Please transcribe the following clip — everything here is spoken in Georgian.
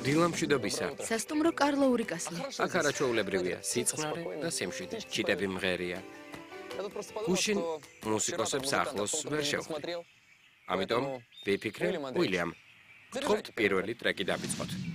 დილამშვიდობისა. სასტუმრო კარლოური კასლი. აქ არაჩვეულებრივია სიწყნარე და სიმშვიდე. ჩიტები მღერია. გუშინ მუსიკოსებს ახლოს ვერ შევხვდი. ამიტომ ვიფიქრე, უილიამ, გთხოვთ პირველი ტრეკი დავიწყოთ.